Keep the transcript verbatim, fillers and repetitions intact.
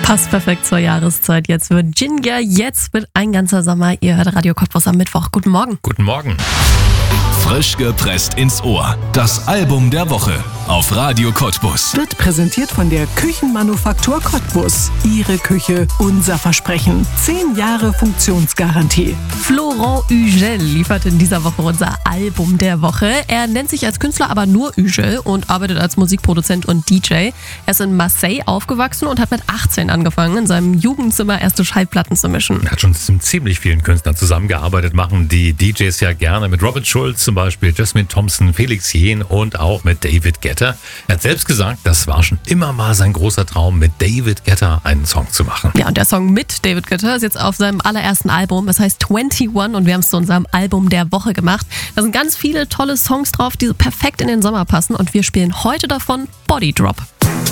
Passt perfekt zur Jahreszeit. Jetzt Virginia, jetzt wird ein ganzer Sommer. Ihr hört Radio Cottbus am Mittwoch. Guten Morgen. Guten Morgen. Frisch gepresst ins Ohr. Das Album der Woche auf Radio Cottbus. Wird präsentiert von der Küchenmanufaktur Cottbus. Ihre Küche, unser Versprechen. Zehn Jahre Funktionsgarantie. Florent Ugel liefert in dieser Woche unser Album der Woche. Er nennt sich als Künstler aber nur Ugel und arbeitet als Musikproduzent und D J. Er ist in Marseille aufgewachsen und hat mit achtzehn angefangen, in seinem Jugendzimmer erste Schallplatten zu mischen. Er hat schon mit ziemlich vielen Künstlern zusammengearbeitet, machen die D Js ja gerne. Mit Robert Schulz zum Beispiel, Jasmine Thompson, Felix Jähn und auch mit David Guetta. Er hat selbst gesagt, das war schon immer mal sein großer Traum, mit David Guetta einen Song zu machen. Ja, und der Song mit David Guetta ist jetzt auf seinem allerersten Album. Es heißt einundzwanzig und wir haben es zu unserem Album der Woche gemacht. Da sind ganz viele tolle Songs drauf, die so perfekt in den Sommer passen und wir spielen heute davon Body Drop.